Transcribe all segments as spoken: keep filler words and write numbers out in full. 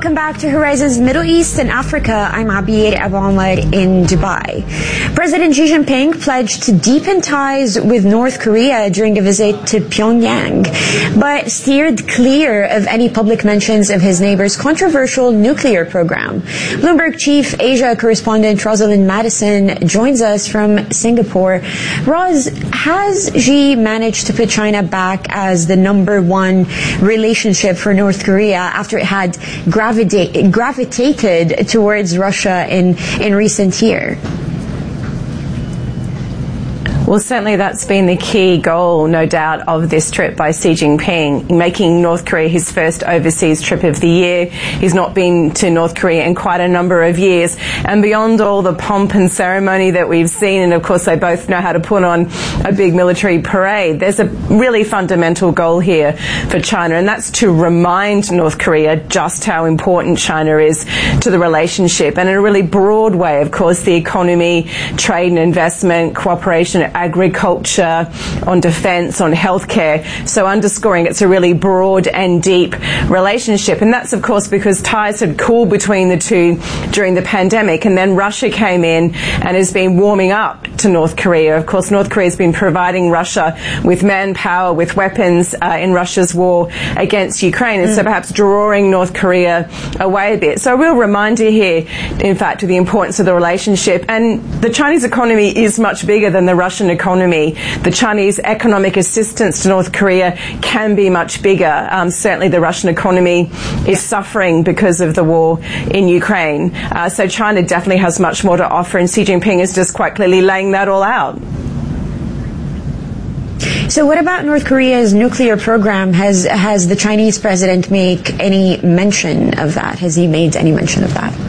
Welcome back to Horizons Middle East and Africa. I'm Abir Abu Omar in Dubai. President Xi Jinping pledged to deepen ties with North Korea during a visit to Pyongyang, but steered clear of any public mentions of his neighbor's controversial nuclear program. Bloomberg Chief Asia correspondent Rosalind Madison joins us from Singapore. Roz, has Xi managed to put China back as the number one relationship for North Korea after it had gravita- gravitated towards Russia in, in recent years? Well, certainly that's been the key goal, no doubt, of this trip by Xi Jinping, making North Korea his first overseas trip of the year. He's not been to North Korea in quite a number of years. And beyond all the pomp and ceremony that we've seen, and of course they both know how to put on a big military parade, there's a really fundamental goal here for China, and that's to remind North Korea just how important China is to the relationship. And in a really broad way, of course, the economy, trade and investment, cooperation, agriculture, on defence, on healthcare. So underscoring it's a really broad and deep relationship. And that's, of course, because ties had cooled between the two during the pandemic. And then Russia came in and has been warming up to North Korea. Of course, North Korea has been providing Russia with manpower, with weapons uh, in Russia's war against Ukraine. And mm. so perhaps drawing North Korea away a bit. So a real reminder here, in fact, of the importance of the relationship. And the Chinese economy is much bigger than the Russian economy. The Chinese economic assistance to North Korea can be much bigger. Um, certainly the Russian economy is suffering because of the war in Ukraine. Uh, so China definitely has much more to offer, and Xi Jinping is just quite clearly laying that all out. So what about North Korea's nuclear program? Has has the Chinese president make any mention of that? Has he made any mention of that?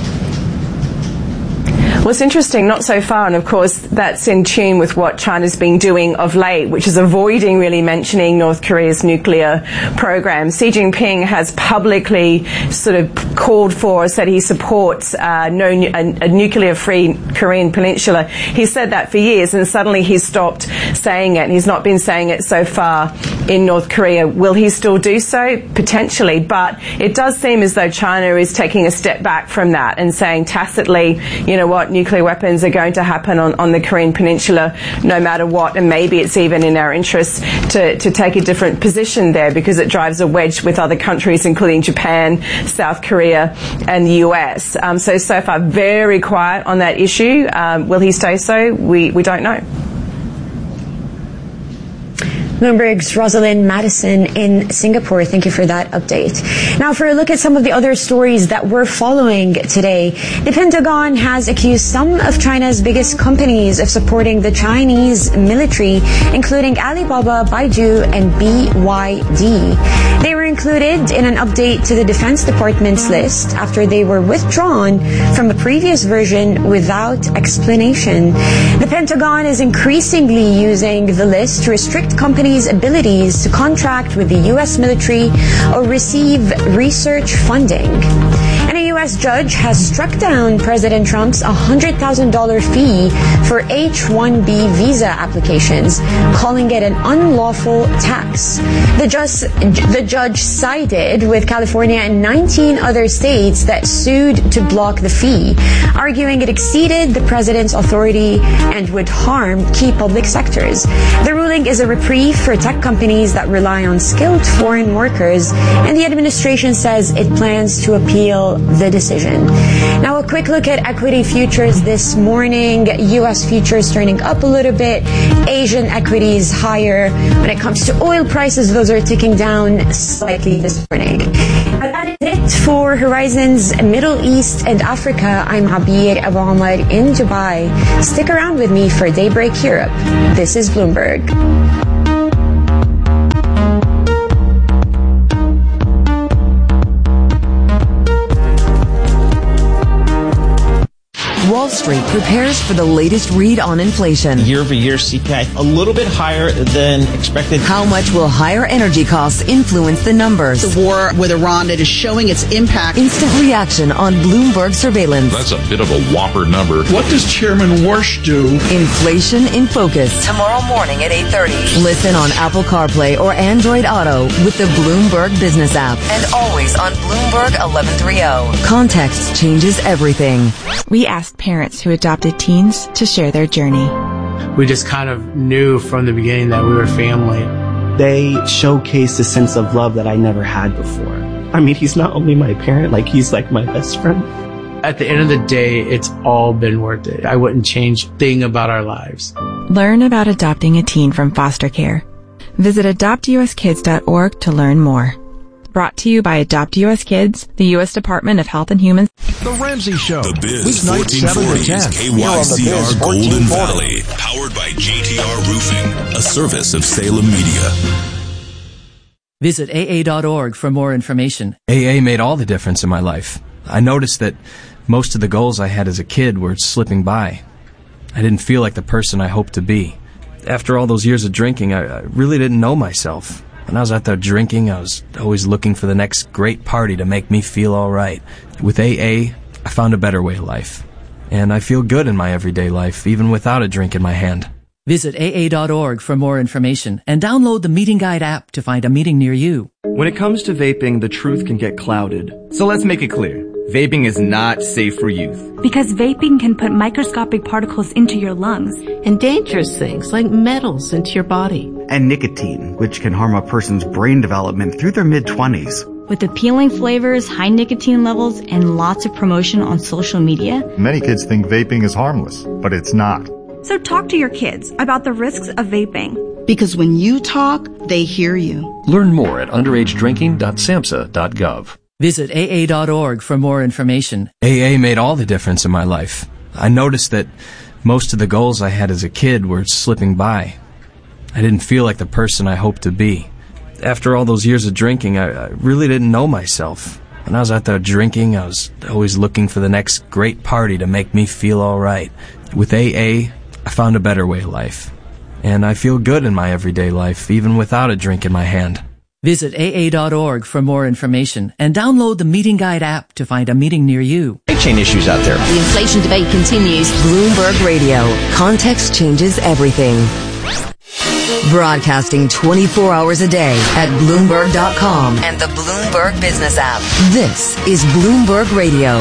Well, it's interesting, not so far, and of course that's in tune with what China's been doing of late, which is avoiding really mentioning North Korea's nuclear program. Xi Jinping has publicly sort of called for, said he supports uh, no, a, a nuclear-free Korean peninsula. He said that for years, and suddenly he's stopped saying it, and he's not been saying it so far in North Korea. Will he still do so? Potentially, but it does seem as though China is taking a step back from that and saying tacitly, you know what, nuclear weapons are going to happen on, on the Korean peninsula no matter what, and maybe it's even in our interest to, to take a different position there because it drives a wedge with other countries including Japan, South Korea and the U S. Um, so, so far very quiet on that issue. Um, will he stay so? We, we don't know. Bloomberg's Rosalind Madison in Singapore. Thank you for that update. Now for a look at some of the other stories that we're following today. The Pentagon has accused some of China's biggest companies of supporting the Chinese military, including Alibaba, Baidu, and B Y D. They were included in an update to the Defense Department's list after they were withdrawn from a previous version without explanation. The Pentagon is increasingly using the list to restrict companies' abilities to contract with the U S military or receive research funding. And a U S judge has struck down President Trump's one hundred thousand dollars fee for H one B visa applications, calling it an unlawful tax. The, just, the judge sided with California and nineteen other states that sued to block the fee, arguing it exceeded the president's authority and would harm key public sectors. The ruling is a reprieve for tech companies that rely on skilled foreign workers, and the administration says it plans to appeal the decision. Now a quick look at equity futures this morning. U S futures turning up a little bit, Asian equities higher. When it comes to oil prices, those are ticking down slightly this morning. But that is it for Horizons Middle East and Africa. I'm Abir Abu Omar in Dubai. Stick around with me for Daybreak Europe. This is Bloomberg. Wall Street prepares for the latest read on inflation. Year-over-year C P I a little bit higher than expected. How much will higher energy costs influence the numbers? The war with Iran, it is showing its impact. Instant reaction on Bloomberg surveillance. That's a bit of a whopper number. What does Chairman Warsh do? Inflation in Focus. Tomorrow morning at eight thirty. Listen on Apple CarPlay or Android Auto with the Bloomberg Business app. And always on Bloomberg eleven thirty. Context changes everything. We asked parents who adopted teens to share their journey. We just kind of knew from the beginning that we were family. They showcased a sense of love that I never had before. I mean, he's not only my parent, like he's like my best friend. At the end of the day, it's all been worth it. I wouldn't change a thing about our lives. Learn about adopting a teen from foster care. Visit adopt u s kids dot org to learn more. Brought to you by Adopt U S Kids, the U S Department of Health and Human... The Ramsey Show. The Biz fourteen forty's K Y C R Golden Valley. Powered by G T R Roofing, a service of Salem Media. Visit A A dot org for more information. A A made all the difference in my life. I noticed that most of the goals I had as a kid were slipping by. I didn't feel like the person I hoped to be. After all those years of drinking, I, I really didn't know myself. When I was out there drinking, I was always looking for the next great party to make me feel all right. With A A, I found a better way of life. And I feel good in my everyday life, even without a drink in my hand. Visit A A dot org for more information and download the Meeting Guide app to find a meeting near you. When it comes to vaping, the truth can get clouded. So let's make it clear. Vaping is not safe for youth. Because vaping can put microscopic particles into your lungs. And dangerous things like metals into your body. And nicotine, which can harm a person's brain development through their mid-twenties. With appealing flavors, high nicotine levels, and lots of promotion on social media. Many kids think vaping is harmless, but it's not. So talk to your kids about the risks of vaping. Because when you talk, they hear you. Learn more at underage drinking dot samhsa dot gov. Visit A A dot org for more information. A A made all the difference in my life. I noticed that most of the goals I had as a kid were slipping by. I didn't feel like the person I hoped to be. After all those years of drinking, I, I really didn't know myself. When I was out there drinking, I was always looking for the next great party to make me feel all right. With A A, I found a better way of life. And I feel good in my everyday life, even without a drink in my hand. Visit A A dot org for more information and download the Meeting Guide app to find a meeting near you. Big chain issues out there. The inflation debate continues. Bloomberg Radio. Context changes everything. Broadcasting twenty-four hours a day at Bloomberg dot com and the Bloomberg Business app. This is Bloomberg Radio.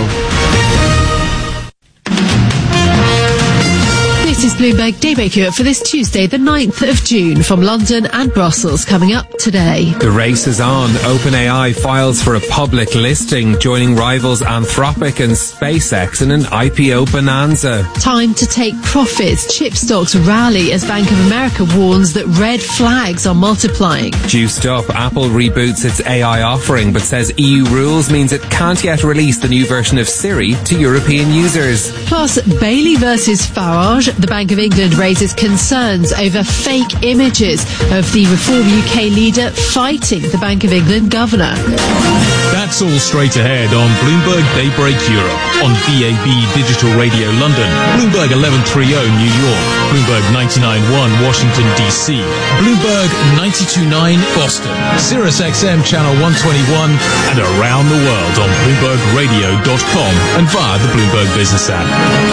This is Bloomberg Daybreak Europe for this Tuesday, the ninth of June, from London and Brussels, coming up today. The race is on. OpenAI files for a public listing, joining rivals Anthropic and SpaceX in an I P O bonanza. Time to take profits. Chip stocks rally as Bank of America warns that red flags are multiplying. Juiced up, Apple reboots its A I offering, but says E U rules means it can't yet release the new version of Siri to European users. Plus, Bailey versus Farage. The Bank of England raises concerns over fake images of the Reform U K leader fighting the Bank of England governor. That's all straight ahead on Bloomberg Daybreak Europe, on D A B Digital Radio London, Bloomberg eleven thirty New York, Bloomberg ninety-nine point one Washington D C, Bloomberg ninety-two point nine Boston, Sirius X M Channel one twenty-one, and around the world on Bloomberg Radio dot com and via the Bloomberg Business app.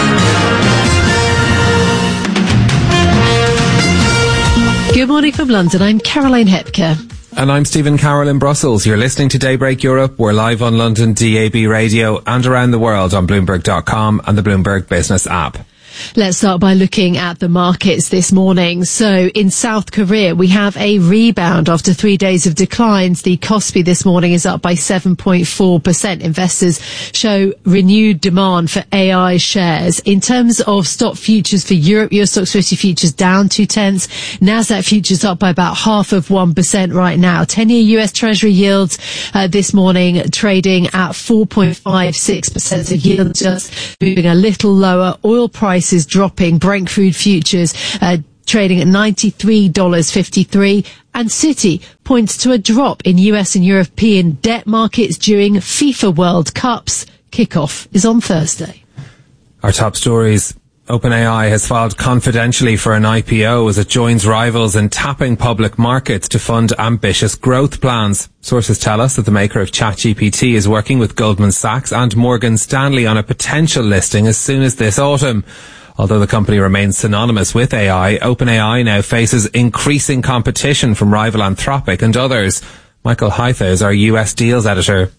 Good morning from London. I'm Caroline Hepker. And I'm Stephen Carroll in Brussels. You're listening to Daybreak Europe. We're live on London D A B Radio and around the world on Bloomberg dot com and the Bloomberg Business app. Let's start by looking at the markets this morning. So in South Korea, we have a rebound after three days of declines. The Kospi this morning is up by seven point four percent. Investors show renewed demand for A I shares. In terms of stock futures for Europe, Euro Stoxx fifty futures down two tenths. Nasdaq futures up by about half of one percent right now. ten-year U S Treasury yields uh, this morning trading at four point five six percent. So yield just moving a little lower. Oil prices is dropping. Brent crude futures uh, trading at ninety-three dollars and fifty-three cents. And Citi points to a drop in U S and European debt markets during FIFA World Cups. Kickoff is on Thursday. Our top stories. OpenAI has filed confidentially for an I P O as it joins rivals in tapping public markets to fund ambitious growth plans. Sources tell us that the maker of ChatGPT is working with Goldman Sachs and Morgan Stanley on a potential listing as soon as this autumn. Although the company remains synonymous with A I, OpenAI now faces increasing competition from rival Anthropic and others. Michael Hythe is our U S deals editor.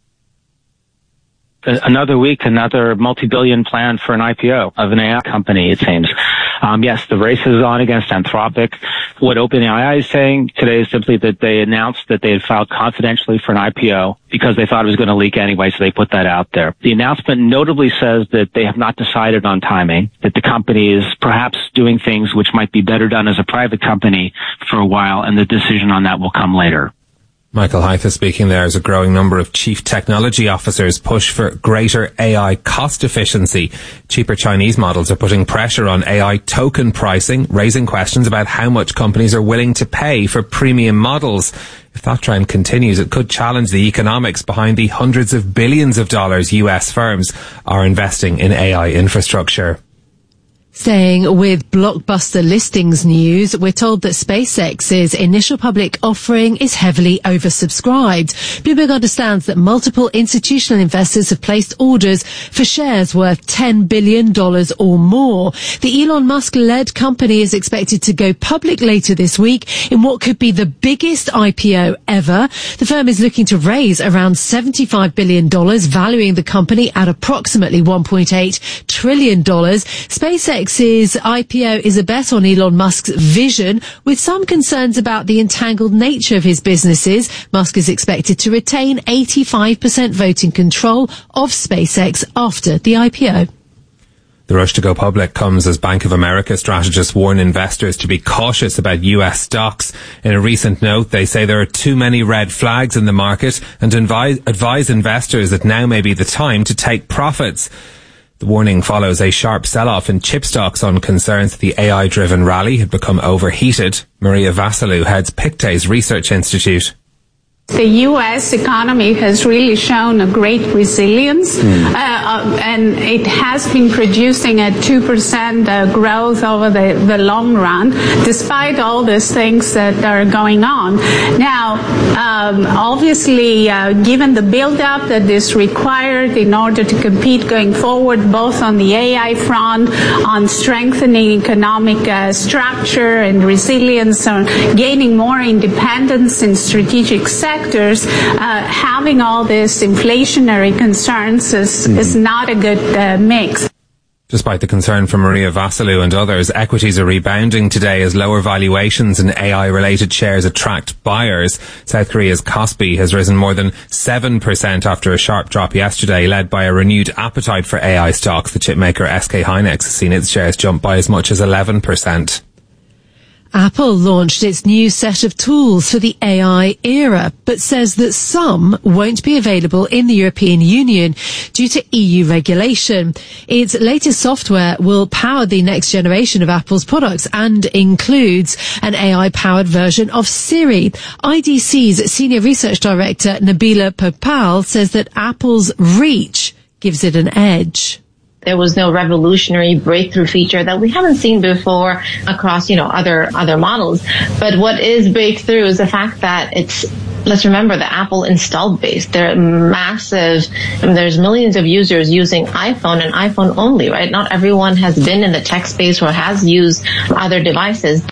Another week, another multi-billion plan for an I P O of an A I company, it seems. Um, yes, the race is on against Anthropic. What OpenAI is saying today is simply that they announced that they had filed confidentially for an I P O because they thought it was going to leak anyway, so they put that out there. The announcement notably says that they have not decided on timing, that the company is perhaps doing things which might be better done as a private company for a while, and the decision on that will come later. Michael Hythe speaking there as a growing number of chief technology officers push for greater A I cost efficiency. Cheaper Chinese models are putting pressure on A I token pricing, raising questions about how much companies are willing to pay for premium models. If that trend continues, it could challenge the economics behind the hundreds of billions of dollars U S firms are investing in A I infrastructure. Staying with blockbuster listings news, we're told that SpaceX's initial public offering is heavily oversubscribed. Bloomberg understands that multiple institutional investors have placed orders for shares worth ten billion dollars or more. The Elon Musk-led company is expected to go public later this week in what could be the biggest I P O ever. The firm is looking to raise around seventy-five billion dollars, valuing the company at approximately one point eight trillion dollars. SpaceX SpaceX's I P O is a bet on Elon Musk's vision, with some concerns about the entangled nature of his businesses. Musk is expected to retain eighty-five percent voting control of SpaceX after the I P O. The rush to go public comes as Bank of America strategists warn investors to be cautious about U S stocks. In a recent note, they say there are too many red flags in the market and advise, advise investors that now may be the time to take profits. The warning follows a sharp sell-off in chip stocks on concerns that the A I-driven rally had become overheated. Maria Vassilou heads Pictet's Research Institute. The U S economy has really shown a great resilience, mm. uh, uh, and it has been producing a two percent uh, growth over the, the long run, despite all these things that are going on. Now, um, obviously, uh, given the build-up that is required in order to compete going forward, both on the A I front, on strengthening economic uh, structure and resilience, on gaining more independence in strategic sectors, Sectors, uh, having all these inflationary concerns is, mm. is not a good uh, mix. Despite the concern from Maria Vassilou and others, equities are rebounding today as lower valuations in A I-related shares attract buyers. South Korea's Kospi has risen more than seven percent after a sharp drop yesterday, led by a renewed appetite for A I stocks. The chipmaker S K Hynix has seen its shares jump by as much as eleven percent. Apple launched its new set of tools for the A I era, but says that some won't be available in the European Union due to E U regulation. Its latest software will power the next generation of Apple's products and includes an A I-powered version of Siri. I D C's Senior Research Director Nabila Popal says that Apple's reach gives it an edge. There was no revolutionary breakthrough feature that we haven't seen before across, you know, other other models. But what is breakthrough is the fact that it's, let's remember, the Apple installed base. They're massive. I mean, there's millions of users using iPhone and iPhone only, right? Not everyone has been in the tech space or has used other devices.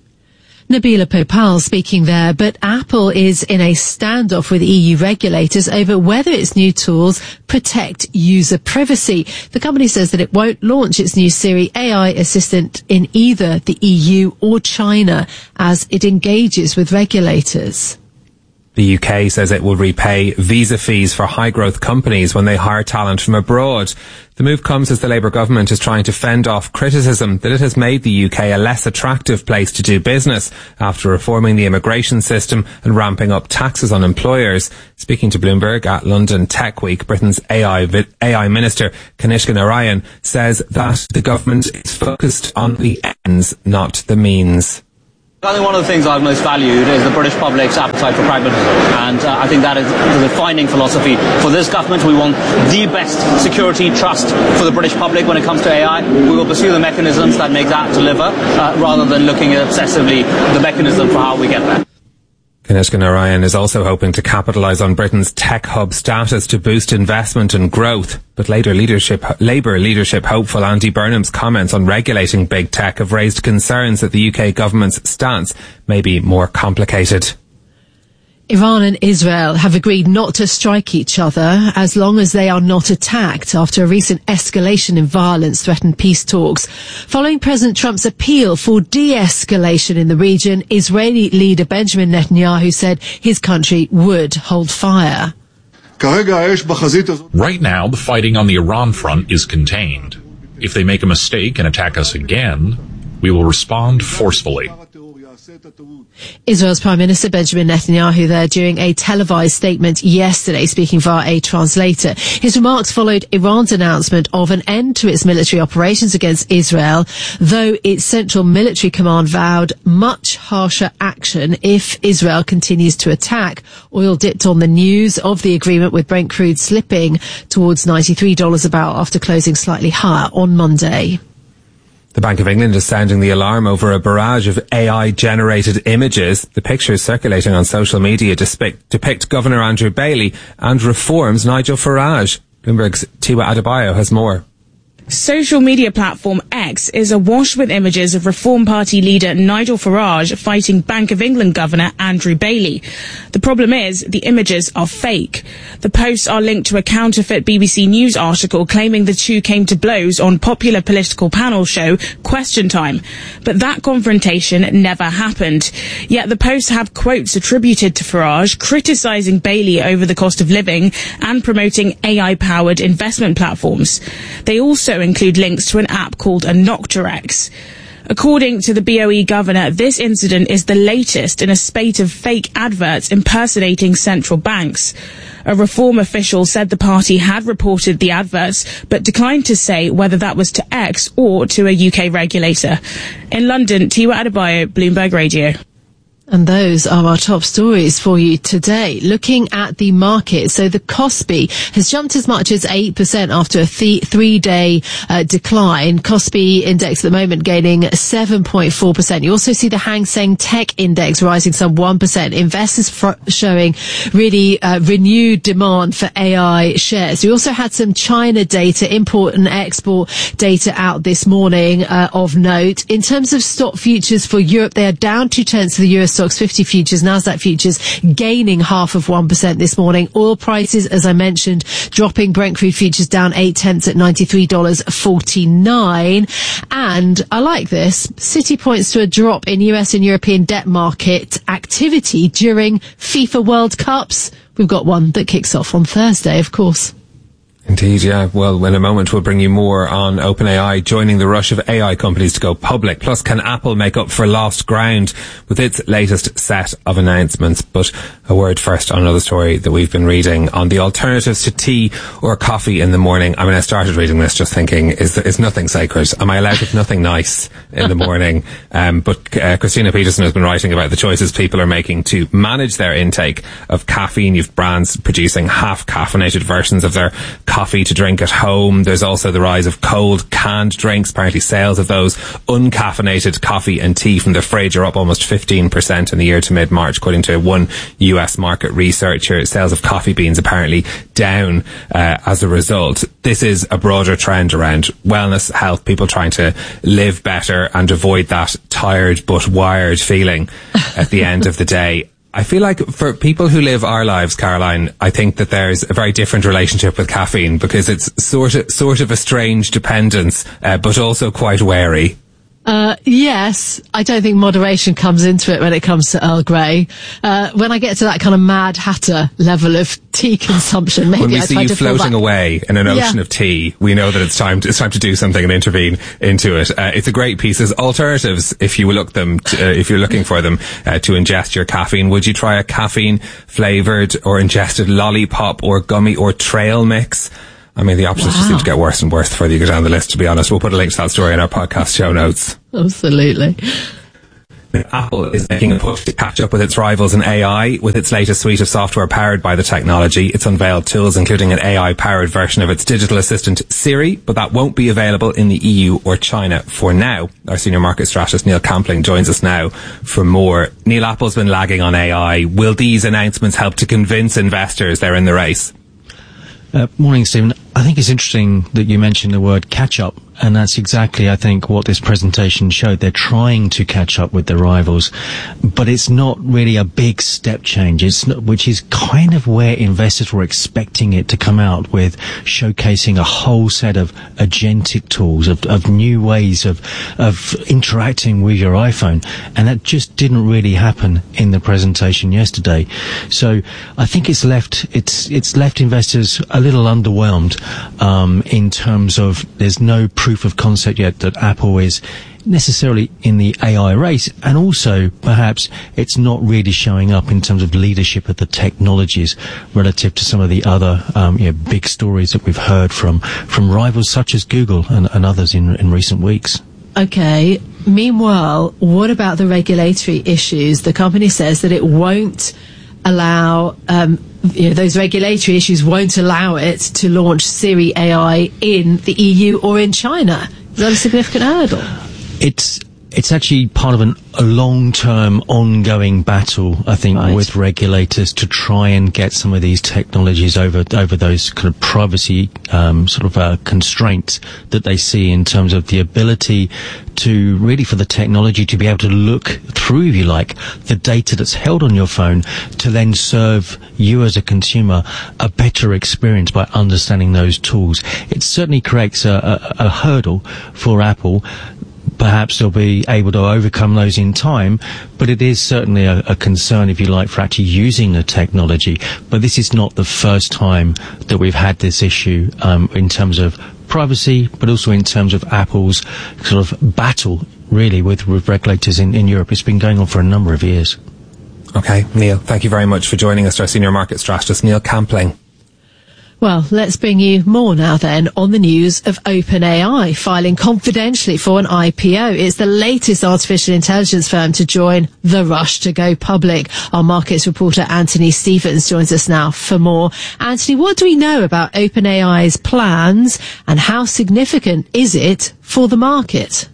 Nabila Popal speaking there, but Apple is in a standoff with E U regulators over whether its new tools protect user privacy. The company says that it won't launch its new Siri A I assistant in either the E U or China as it engages with regulators. The U K says it will repay visa fees for high-growth companies when they hire talent from abroad. The move comes as the Labour government is trying to fend off criticism that it has made the U K a less attractive place to do business after reforming the immigration system and ramping up taxes on employers. Speaking to Bloomberg at London Tech Week, Britain's A I, A I Minister Kanishka Narayan says that the government is focused on the ends, not the means. I think one of the things I've most valued is the British public's appetite for pragmatism, and uh, I think that is the defining philosophy for this government. We want the best security, trust for the British public when it comes to A I. We will pursue the mechanisms that make that deliver, uh, rather than looking at obsessively the mechanism for how we get there. Kanishka Narayan is also hoping to capitalise on Britain's tech hub status to boost investment and growth. But later leadership, Labour leadership hopeful Andy Burnham's comments on regulating big tech have raised concerns that the U K government's stance may be more complicated. Iran and Israel have agreed not to strike each other as long as they are not attacked after a recent escalation in violence threatened peace talks. Following President Trump's appeal for de-escalation in the region, Israeli leader Benjamin Netanyahu said his country would hold fire. Right now, the fighting on the Iran front is contained. If they make a mistake and attack us again, we will respond forcefully. Israel's Prime Minister Benjamin Netanyahu there during a televised statement yesterday, speaking via a translator. His remarks followed Iran's announcement of an end to its military operations against Israel, though its central military command vowed much harsher action if Israel continues to attack. Oil dipped on the news of the agreement, with Brent crude slipping towards ninety-three dollars a barrel after closing slightly higher on Monday. The Bank of England is sounding the alarm over a barrage of A I-generated images. The pictures circulating on social media depict, depict Governor Andrew Bailey and Reform's Nigel Farage. Bloomberg's Tiwa Adebayo has more. Social media platform X is awash with images of Reform Party leader Nigel Farage fighting Bank of England Governor Andrew Bailey. The problem is the images are fake. The posts are linked to a counterfeit B B C News article claiming the two came to blows on popular political panel show Question Time. But that confrontation never happened. Yet the posts have quotes attributed to Farage criticising Bailey over the cost of living and promoting A I-powered investment platforms. They also include links to an app called Anoctarex. According to the B O E governor, this incident is the latest in a spate of fake adverts impersonating central banks. A Reform official said the party had reported the adverts, but declined to say whether that was to X or to a U K regulator. In London, Tiwa Adebayo, Bloomberg Radio. And those are our top stories for you today. Looking at the market, so the Kospi has jumped as much as eight percent after a th- three-day uh, decline. Kospi index at the moment gaining seven point four percent. You also see the Hang Seng Tech Index rising some one percent. Investors fr- showing really uh, renewed demand for A I shares. We also had some China data, import and export data out this morning uh, of note. In terms of stock futures for Europe, they are down two tenths of the Euro Stoxx fifty futures, Nasdaq futures gaining half of one percent this morning. Oil prices, as I mentioned, dropping. Brent crude futures down eight tenths at ninety-three dollars forty-nine. And I like this. Citi points to a drop in U S and European debt market activity during FIFA World Cups. We've got one that kicks off on Thursday, of course. Indeed, yeah. Well, in a moment we'll bring you more on OpenAI joining the rush of A I companies to go public. Plus, can Apple make up for lost ground with its latest set of announcements? But a word first on another story that we've been reading on the alternatives to tea or coffee in the morning. I mean, I started reading this just thinking, is there, is nothing sacred? Am I allowed to have nothing nice in the morning? Um, but uh, Christina Peterson has been writing about the choices people are making to manage their intake of caffeine. You've brands producing half caffeinated versions of their coffee to drink at home. There's also the rise of cold canned drinks. Apparently sales of those uncaffeinated coffee and tea from the fridge are up almost fifteen percent in the year to mid-March, according to one U S market researcher. Sales of coffee beans apparently down uh, as a result. This is a broader trend around wellness, health, people trying to live better and avoid that tired but wired feeling at the end of the day. I feel like for people who live our lives, Caroline, I think that there's a very different relationship with caffeine because it's sort of sort of a strange dependence, uh, but also quite wary. Uh, yes, I don't think moderation comes into it when it comes to Earl Grey. Uh, when I get to that kind of Mad Hatter level of tea consumption, maybe when we I see try you to floating away in an ocean yeah. of tea, we know that it's time to, it's time to do something and intervene into it. Uh, it's a great piece. There's alternatives if you look them, to, uh, if you're looking for them uh, to ingest your caffeine. Would you try a caffeine flavored or ingested lollipop or gummy or trail mix? I mean, the options wow. just seem to get worse and worse the further you go down the list, to be honest. We'll put a link to that story in our podcast show notes. Absolutely. Apple is making a push to catch up with its rivals in A I with its latest suite of software powered by the technology. It's unveiled tools including an A I-powered version of its digital assistant Siri, but that won't be available in the E U or China for now. Our senior market strategist Neil Campling joins us now for more. Neil, Apple's been lagging on A I. Will these announcements help to convince investors they're in the race? Uh, morning, Stephen. I think it's interesting that you mentioned the word catch-up, and that's exactly, I think, what this presentation showed. They're trying to catch up with their rivals, but it's not really a big step change, it's not, which is kind of where investors were expecting it to come out with, showcasing a whole set of agentic tools, of, of new ways of, of interacting with your iPhone, and that just didn't really happen in the presentation yesterday. So I think it's left, it's, it's left investors a little underwhelmed. Um, in terms of there's no proof of concept yet that Apple is necessarily in the A I race, and also perhaps it's not really showing up in terms of leadership of the technologies relative to some of the other um, you know, big stories that we've heard from from rivals such as Google and, and others in, in recent weeks. Okay. Meanwhile, what about the regulatory issues? The company says that it won't allow um, you know, those regulatory issues won't allow it to launch Siri A I in the E U or in China. Is that a significant hurdle? It's it's actually part of an, a long-term, ongoing battle, I think, right. with regulators to try and get some of these technologies over over those kind of privacy um, sort of uh, constraints that they see in terms of the ability to really for the technology to be able to look through, if you like, the data that's held on your phone to then serve you as a consumer a better experience by understanding those tools. It certainly creates a, a, a hurdle for Apple. Perhaps they'll be able to overcome those in time, but it is certainly a, a concern, if you like, for actually using the technology. But this is not the first time that we've had this issue um, in terms of privacy, but also in terms of Apple's sort of battle, really, with, with regulators in, in Europe. It's been going on for a number of years. Okay, Neil, thank you very much for joining us, our senior market strategist, Neil Campling. Well, let's bring you more now then on the news of OpenAI filing confidentially for an I P O. It's the latest artificial intelligence firm to join the rush to go public. Our markets reporter Anthony Stevens joins us now for more. Anthony, what do we know about OpenAI's plans and how significant is it for the market?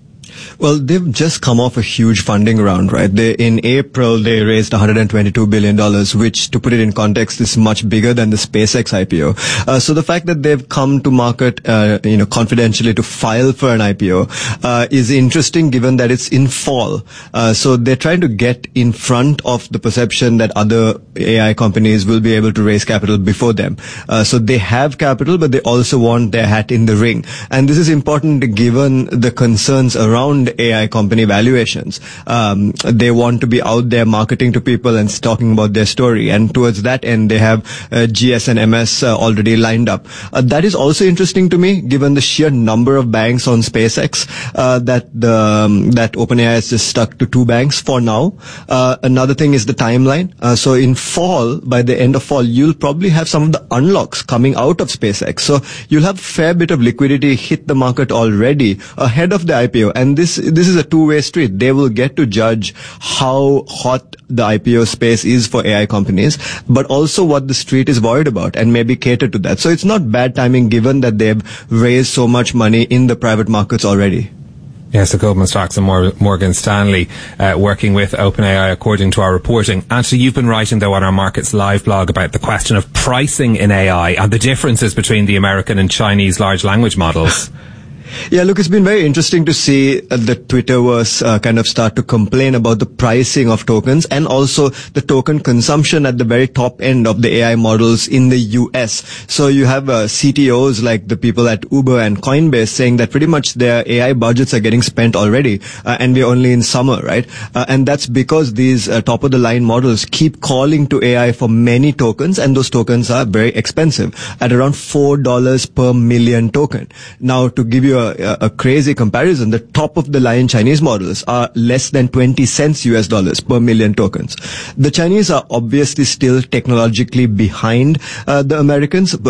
Well, they've just come off a huge funding round, right? They, in April, they raised one hundred twenty-two billion dollars, which, to put it in context, is much bigger than the SpaceX I P O. Uh, so the fact that they've come to market, uh, you know, confidentially to file for an I P O, uh, is interesting given that it's in fall. Uh, so they're trying to get in front of the perception that other A I companies will be able to raise capital before them. Uh, so they have capital, but they also want their hat in the ring. And this is important given the concerns around A I company valuations. Um, they want to be out there marketing to people and talking about their story. And towards that end, they have uh, G S and M S uh, already lined up. Uh, that is also interesting to me, given the sheer number of banks on SpaceX, uh, that the um, that OpenAI has just stuck to two banks for now. Uh, another thing is the timeline. Uh, so in fall, by the end of fall, you'll probably have some of the unlocks coming out of SpaceX. So you'll have a fair bit of liquidity hit the market already ahead of the I P O. And this this is a two-way street. They will get to judge how hot the I P O space is for A I companies, but also what the street is worried about and maybe cater to that. So it's not bad timing given that they've raised so much money in the private markets already. Yes, so Goldman Sachs and Morgan Stanley uh, working with OpenAI, according to our reporting. Anthony, you've been writing, though, on our Markets Live blog about the question of pricing in A I and the differences between the American and Chinese large language models. Yeah, look, it's been very interesting to see uh, the Twitterverse uh, kind of start to complain about the pricing of tokens and also the token consumption at the very top end of the A I models in the U S. So you have uh, C T Os like the people at Uber and Coinbase saying that pretty much their A I budgets are getting spent already, uh, and we're only in summer, right? Uh, and that's because these uh, top-of-the-line models keep calling to A I for many tokens, and those tokens are very expensive at around four dollars per million token. Now, to give you a A, a crazy comparison, the top of the line Chinese models are less than twenty cents U S dollars per million tokens. The Chinese are obviously still technologically behind uh, the Americans, but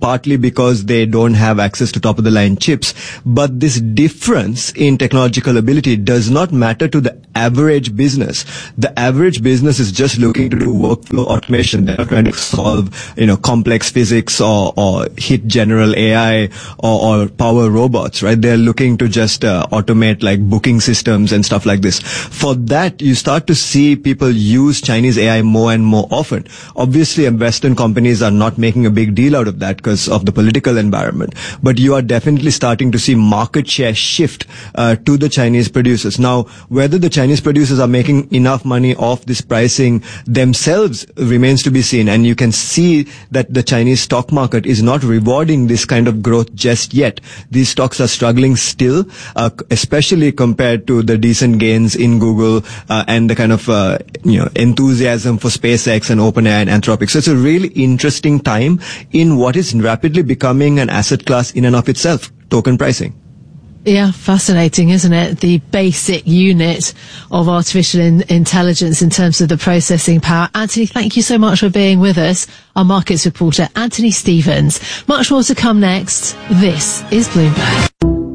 partly because they don't have access to top of the line chips. But this difference in technological ability does not matter to the average business. The average business is just looking to do workflow automation. They're not trying to solve, you know, complex physics or, or hit general A I or, or power robots, right? They're looking to just uh, automate like booking systems and stuff like this. For that, you start to see people use Chinese A I more and more often. Obviously, Western companies are not making a big deal out of that because of the political environment. But you are definitely starting to see market share shift uh, to the Chinese producers. Now, whether the Chinese producers are making enough money off this pricing themselves remains to be seen. And you can see that the Chinese stock market is not rewarding this kind of growth just yet. These stocks are struggling still, uh, especially compared to the decent gains in Google uh, and the kind of uh, you know enthusiasm for SpaceX and OpenAI and Anthropic. So it's a really interesting time in what is rapidly becoming an asset class in and of itself, token pricing. Yeah, fascinating, isn't it? The basic unit of artificial in- intelligence in terms of the processing power. Anthony, thank you so much for being with us. Our markets reporter, Anthony Stevens. Much more to come next. This is Bloomberg.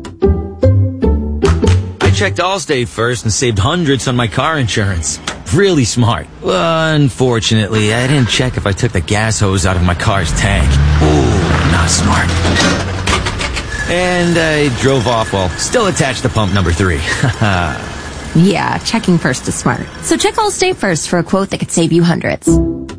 I checked Allstate first and saved hundreds on my car insurance. Really smart. Unfortunately, I didn't check if I took the gas hose out of my car's tank. Ooh, not smart. And I drove off while still attached to pump number three. Yeah, checking first is smart. So check Allstate first for a quote that could save you hundreds.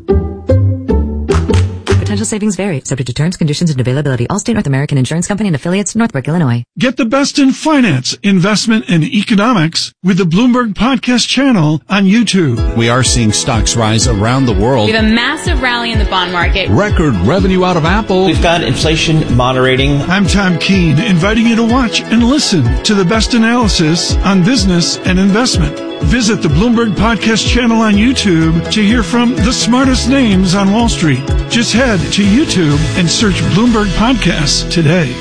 Potential savings vary, subject to terms, conditions, and availability. Allstate North American Insurance Company and affiliates, Northbrook, Illinois. Get the best in finance, investment, and economics with the Bloomberg Podcast channel on YouTube. We are seeing stocks rise around the world. We have a massive rally in the bond market. Record revenue out of Apple. We've got inflation moderating. I'm Tom Keene, inviting you to watch and listen to the best analysis on business and investment. Visit the Bloomberg Podcast channel on YouTube to hear from the smartest names on Wall Street. Just head to YouTube and search Bloomberg Podcasts today.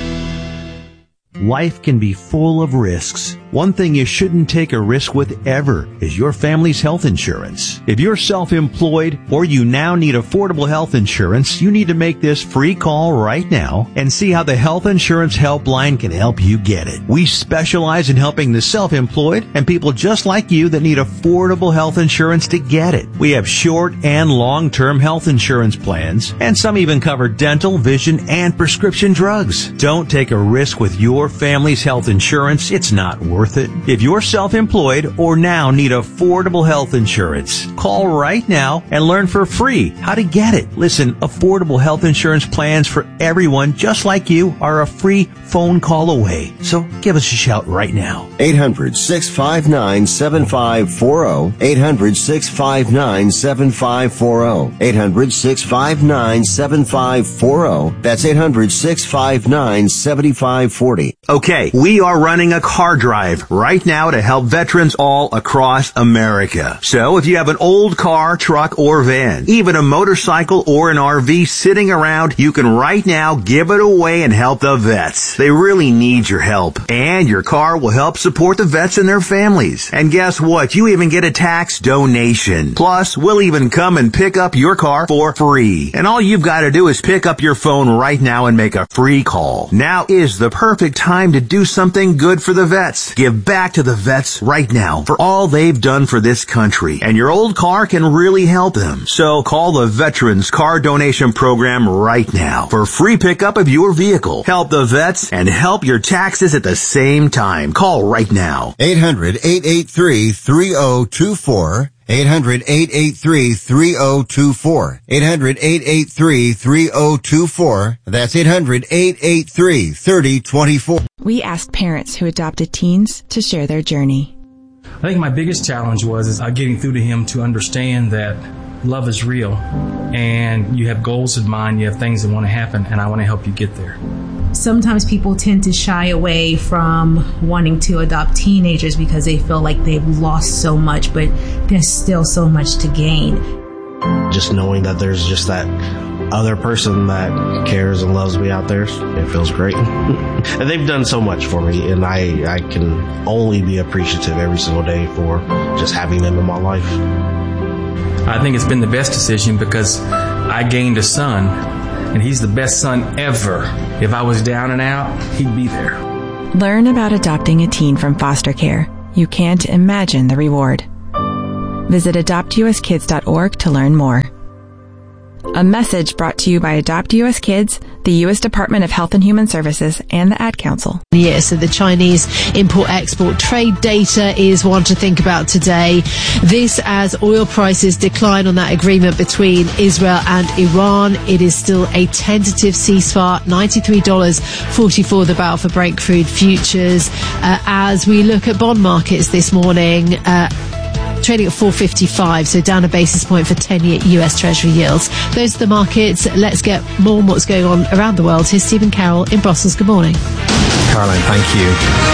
Life can be full of risks. One thing you shouldn't take a risk with ever is your family's health insurance. If you're self-employed or you now need affordable health insurance, you need to make this free call right now and see how the Health Insurance Helpline can help you get it. We specialize in helping the self-employed and people just like you that need affordable health insurance to get it. We have short and long-term health insurance plans, and some even cover dental, vision, and prescription drugs. Don't take a risk with your family's health insurance. It's not worth it. If you're self-employed or now need affordable health insurance, call right now and learn for free how to get it. Listen, affordable health insurance plans for everyone just like you are a free phone call away. So give us a shout right now. eight hundred, six five nine, seven five four zero. eight hundred, six five nine, seven five four zero. eight hundred, six five nine, seven five four zero. That's eight hundred, six five nine, seven five four zero. Okay, we are running a car drive right now to help veterans all across America. So if you have an old car, truck, or van, even a motorcycle or an R V sitting around, you can right now give it away and help the vets. They really need your help. And your car will help support the vets and their families. And guess what? You even get a tax donation. Plus, we'll even come and pick up your car for free. And all you've got to do is pick up your phone right now and make a free call. Now is the perfect time to do something good for the vets. Give back to the vets right now for all they've done for this country. And your old car can really help them. So call the Veterans Car Donation Program right now for free pickup of your vehicle. Help the vets and help your taxes at the same time. Call right now. eight hundred, eight eight three, three zero two four. eight hundred, eight eight three, three zero two four. eight hundred, eight eight three, three zero two four. That's eight hundred, eight eight three, three zero two four. We asked parents who adopted teens to share their journey. I think my biggest challenge was is uh, getting through to him to understand that love is real and you have goals in mind, you have things that want to happen, and I want to help you get there. Sometimes people tend to shy away from wanting to adopt teenagers because they feel like they've lost so much, but there's still so much to gain. Just knowing that there's just that other person that cares and loves me out there, it feels great. And they've done so much for me, and I, I can only be appreciative every single day for just having them in my life. I think it's been the best decision because I gained a son and he's the best son ever. If I was down and out, he'd be there. Learn about adopting a teen from foster care. You can't imagine the reward. Visit adopt u s kids dot org to learn more. A message brought to you by Adopt U S Kids, the U S Department of Health and Human Services, and the Ad Council. Yeah, so the Chinese import-export trade data is one to think about today. This as oil prices decline on that agreement between Israel and Iran. It is still a tentative ceasefire, ninety-three dollars and forty-four cents the barrel for Brent crude futures. Uh, as we look at bond markets this morning, uh, trading at four fifty-five, so down a basis point for ten-year U S Treasury yields. Those are the markets. Let's get more on what's going on around the world. Here's Stephen Carroll in Brussels. Good morning. Caroline, thank you.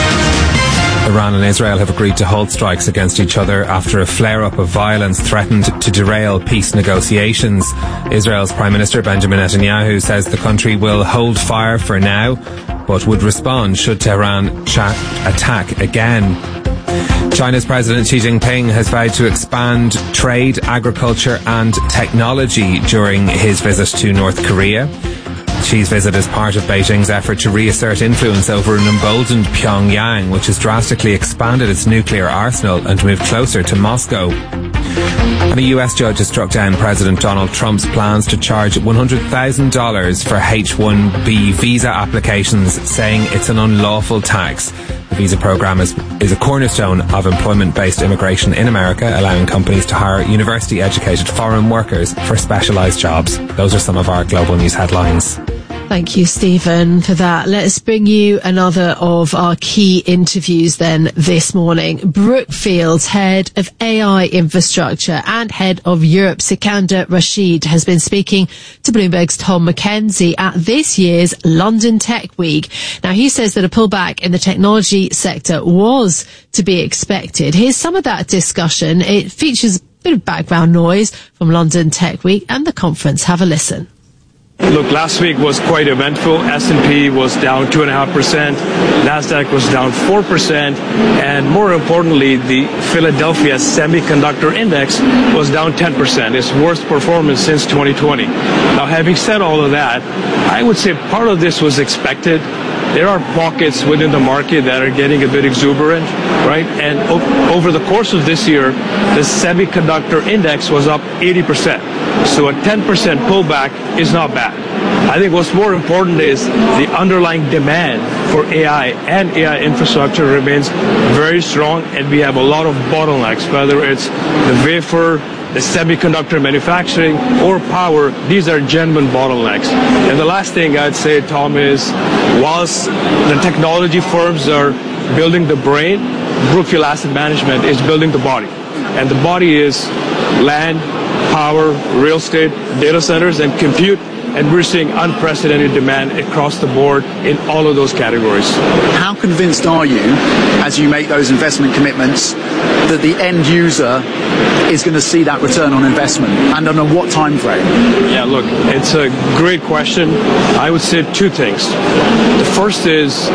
Iran and Israel have agreed to hold strikes against each other after a flare-up of violence threatened to derail peace negotiations. Israel's Prime Minister Benjamin Netanyahu says the country will hold fire for now, but would respond should Tehran cha- attack again. China's President Xi Jinping has vowed to expand trade, agriculture and technology during his visit to North Korea. Xi's visit is part of Beijing's effort to reassert influence over an emboldened Pyongyang, which has drastically expanded its nuclear arsenal and moved closer to Moscow. And a U S judge has struck down President Donald Trump's plans to charge one hundred thousand dollars for H one B visa applications, saying it's an unlawful tax. The visa program is, is a cornerstone of employment-based immigration in America, allowing companies to hire university-educated foreign workers for specialised jobs. Those are some of our global news headlines. Thank you, Stephen, for that. Let's bring you another of our key interviews then this morning. Brookfield's head of A I infrastructure and head of Europe, Sikander Rashid, has been speaking to Bloomberg's Tom McKenzie at this year's London Tech Week. Now, he says that a pullback in the technology sector was to be expected. Here's some of that discussion. It features a bit of background noise from London Tech Week and the conference. Have a listen. Look, last week was quite eventful. S and P was down two point five percent. NASDAQ was down four percent. And more importantly, the Philadelphia Semiconductor Index was down ten percent. Its worst performance since twenty twenty. Now, having said all of that, I would say part of this was expected. There are pockets within the market that are getting a bit exuberant, right? And o- over the course of this year, the semiconductor index was up eighty percent. So a ten percent pullback is not bad. I think what's more important is the underlying demand for A I and A I infrastructure remains very strong, and we have a lot of bottlenecks, whether it's the wafer, the semiconductor manufacturing, or power. These are genuine bottlenecks. And the last thing I'd say, Tom, is whilst the technology firms are building the brain, Brookfield Asset Management is building the body. And the body is land, power, real estate, data centers, and compute. And we're seeing unprecedented demand across the board in all of those categories. How convinced are you, as you make those investment commitments, that the end user is going to see that return on investment, and under what time frame? Yeah, look, it's a great question. I would say two things. The first is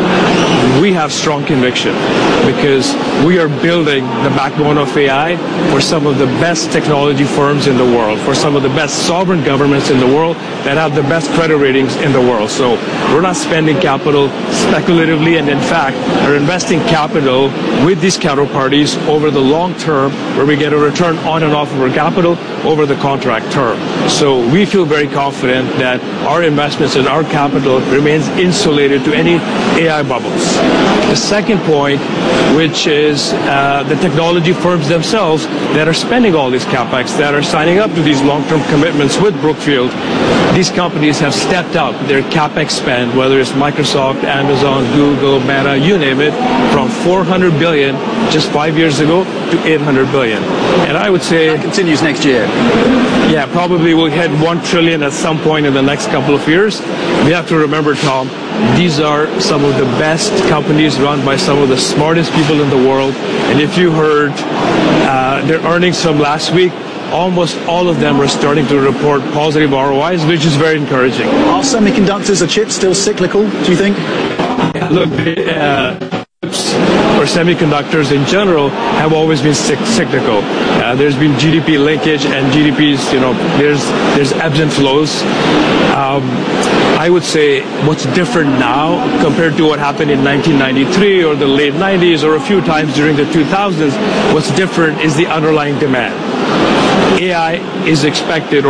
we have strong conviction because we are building the backbone of A I for some of the best technology firms in the world, for some of the best sovereign governments in the world that have the best credit ratings in the world. So we're not spending capital speculatively, and in fact, are investing capital with these counterparties over the long term, where we get a return on and off of our capital over the contract term. So we feel very confident that our investments and our capital remains insulated to any A I bubbles. The second point, which is uh, the technology firms themselves that are spending all these capex, that are signing up to these long-term commitments with Brookfield, these companies have stepped up their capex spend, whether it's Microsoft, Amazon, Google, Meta, you name it, from four hundred billion dollars just five years ago to eight hundred billion dollars. And I would say that continues next year. Yeah, probably we'll hit one trillion dollars at some point in the next couple of years. We have to remember, Tom, these are some of the best companies run by some of the smartest people in the world. And if you heard uh, their earnings from last week, almost all of them are starting to report positive R O Is, which is very encouraging. Are semiconductors or chips still cyclical, do you think? Look, uh, or semiconductors in general have always been cyclical. Uh, there's been G D P linkage, and G D P's, you know, there's there's ebbs and flows. Um, I would say what's different now compared to what happened in nineteen ninety-three or the late nineties or a few times during the two thousands, what's different is the underlying demand. A I is expected, or